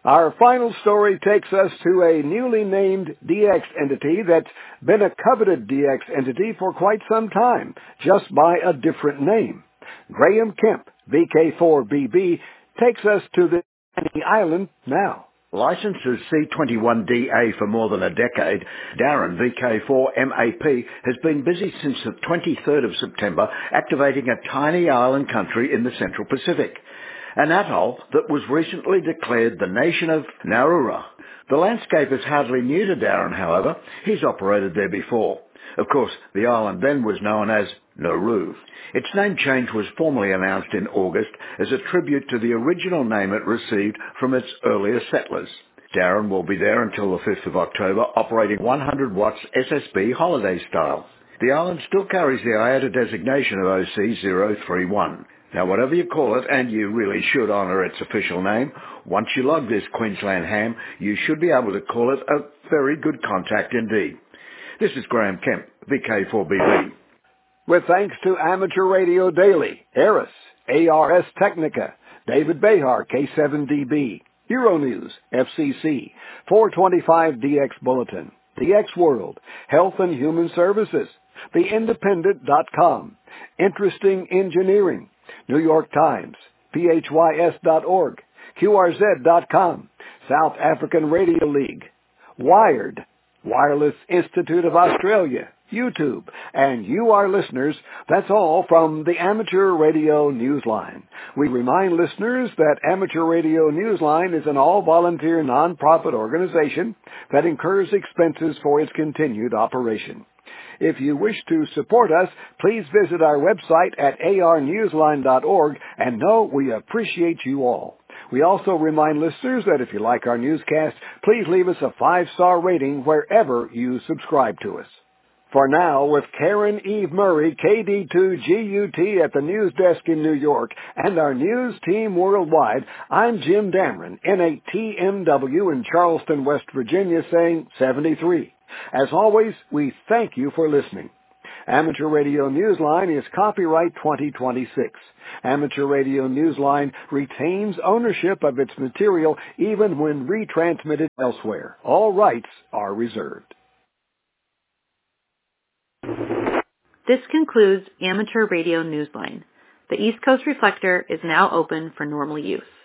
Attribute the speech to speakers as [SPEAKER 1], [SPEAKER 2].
[SPEAKER 1] Our final story takes us to a newly named DX entity that's been a coveted DX entity for quite some time, just by a different name. Graham Kemp, VK4BB, takes us to the island now.
[SPEAKER 2] Licensed as C21DA for more than a decade, Darren, VK4MAP, has been busy since the 23rd of September, activating a tiny island country in the Central Pacific, an atoll that was recently declared the nation of Nauru. The landscape is hardly new to Darren, however. He's operated there before. Of course, the island then was known as Nauru. Its name change was formally announced in August as a tribute to the original name it received from its earlier settlers. Darren will be there until the 5th of October, operating 100 watts SSB holiday style. The island still carries the IATA designation of OC031. Now, whatever you call it, and you really should honour its official name, once you log this Queensland ham, you should be able to call it a very good contact indeed. This is Graham Kemp, VK4BB.
[SPEAKER 1] With thanks to Amateur Radio Daily, ARIS, ARS Technica, David Behar, K7DB, Euronews, FCC, 425DX Bulletin, DX World, Health and Human Services, TheIndependent.com, Interesting Engineering, New York Times, PHYS.org, QRZ.com, South African Radio League, Wired, Wireless Institute of Australia, YouTube, and you, our listeners, that's all from the Amateur Radio Newsline. We remind listeners that Amateur Radio Newsline is an all-volunteer non-profit organization that incurs expenses for its continued operation. If you wish to support us, please visit our website at arnewsline.org, and know we appreciate you all. We also remind listeners that if you like our newscast, please leave us a 5-star rating wherever you subscribe to us. For now, with Karen Eve Murray, KD2GUT at the news desk in New York, and our news team worldwide, I'm Jim Dameron, N8TMW in Charleston, West Virginia, saying 73. As always, we thank you for listening. Amateur Radio Newsline is copyright 2026. Amateur Radio Newsline retains ownership of its material even when retransmitted elsewhere. All rights are reserved.
[SPEAKER 3] This concludes Amateur Radio Newsline. The East Coast Reflector is now open for normal use.